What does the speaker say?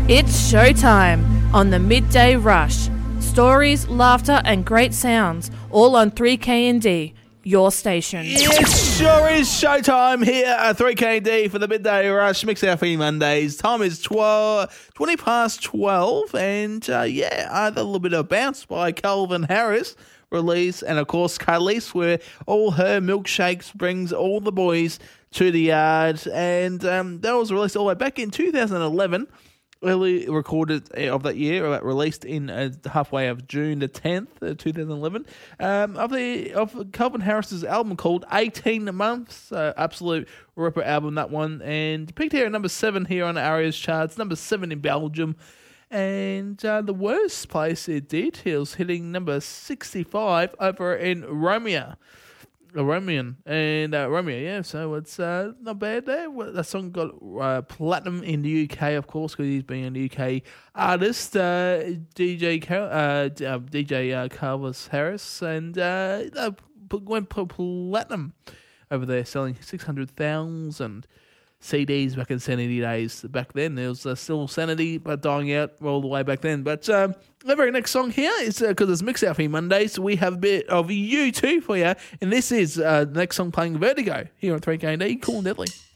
It's showtime on the Midday Rush. Stories, laughter and great sounds, all on 3KND, your station. It sure is showtime here at 3KND for the Midday Rush, Mix Our Fee Mondays. Time is 20 past 12, and a little bit of Bounce by Calvin Harris release, and of course Khalees, where all her milkshakes brings all the boys to the yard, and that was released all the way back in 2011. Early recorded of that year, released in halfway of June the 10th, 2011, of Calvin Harris's album called 18 Months. Absolute ripper album, that one. And peaked here at number 7 here on ARIA's charts, number 7 in Belgium. And the worst place it did, it was hitting number 65 over in Romania. Romeo, yeah, so it's not bad there. The song got platinum in the UK, of course, because he's been a UK artist, DJ Calvin Harris, and went platinum over there, selling 600,000 CDs back in Sanity days. Back then, there was still Sanity, but dying out all the way back then. But the very next song here is, because it's Mix Out Fee Mondays, so we have a bit of U2 for you, and this is the next song playing Vertigo here on 3KND. Cool and Deadly.